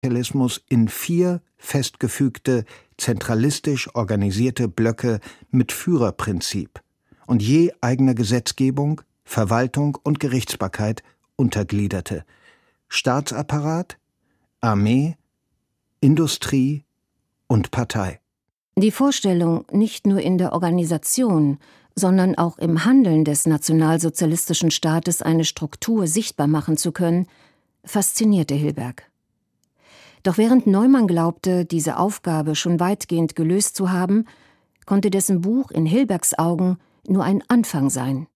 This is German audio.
Sozialismus in 4 festgefügte, zentralistisch organisierte Blöcke mit Führerprinzip und je eigener Gesetzgebung, Verwaltung und Gerichtsbarkeit untergliederte: Staatsapparat, Armee, Industrie und Partei. Die Vorstellung, nicht nur in der Organisation, sondern auch im Handeln des nationalsozialistischen Staates eine Struktur sichtbar machen zu können, faszinierte Hilberg. Doch während Neumann glaubte, diese Aufgabe schon weitgehend gelöst zu haben, konnte dessen Buch in Hilbergs Augen nur ein Anfang sein.